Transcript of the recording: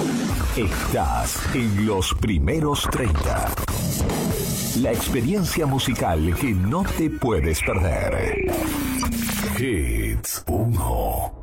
Estás en los primeros 30. La experiencia musical que no te puedes perder. Hits 1.